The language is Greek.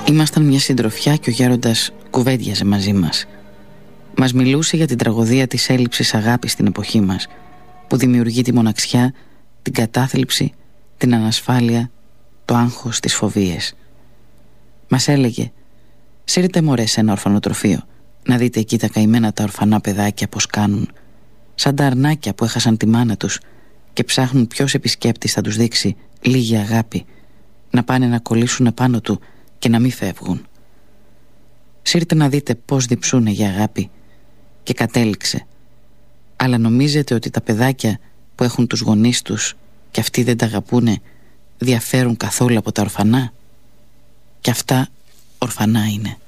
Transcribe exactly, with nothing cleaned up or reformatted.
Ήμασταν μια συντροφιά και ο γέροντας κουβέντιαζε μαζί μας. Μας μιλούσε για την τραγωδία της έλλειψης αγάπης στην εποχή μας, που δημιουργεί τη μοναξιά, την κατάθλιψη, την ανασφάλεια, το άγχος, τις φοβίες. Μας έλεγε: «Σύρετε μωρέ σε ένα ορφανοτροφείο, να δείτε εκεί τα καημένα τα ορφανά παιδάκια πως κάνουν, σαν τα αρνάκια που έχασαν τη μάνα τους και ψάχνουν ποιος επισκέπτης θα τους δείξει λίγη αγάπη, να πάνε να κολλήσουν επάνω του και να μην φεύγουν. Σύρτε να δείτε πως διψούνε για αγάπη». Και κατέληξε: «Αλλά νομίζετε ότι τα παιδάκια που έχουν τους γονείς τους και αυτοί δεν τα αγαπούνε διαφέρουν καθόλου από τα ορφανά? Και αυτά ορφανά είναι».